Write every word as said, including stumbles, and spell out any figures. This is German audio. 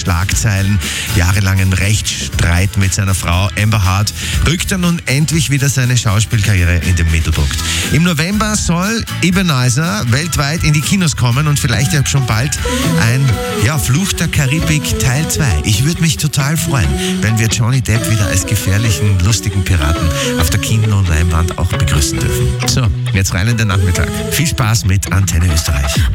Schlagzeilen. Jahrelangen Rechtsstreit mit seiner Frau Amber Heard rückt er nun endlich wieder seine Schauspielkarriere in den Mittelpunkt. Im November soll Ebenezer weltweit in die Kinos kommen und vielleicht ja schon bald ein ja, Fluch der Karibik Teil zwei. Ich würde mich total freuen, wenn wir Johnny Depp wieder als gefährlichen, lustigen Piraten auf der Kinoleinwand auch begrüßen dürfen. So, jetzt rein in den Nachmittag. Viel Spaß mit Antenne Österreich.